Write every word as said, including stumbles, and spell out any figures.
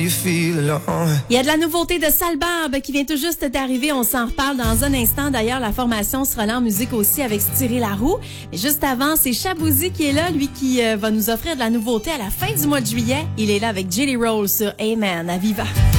Il y a de la nouveauté de Sale Barbe qui vient tout juste d'arriver. On s'en reparle dans un instant. D'ailleurs, la formation sera là en musique aussi avec Thierry Laroux. Mais juste avant, c'est Shabouzi qui est là, lui qui euh, va nous offrir de la nouveauté à la fin du mois de juillet. Il est là avec Jelly Roll sur Amen à Viva.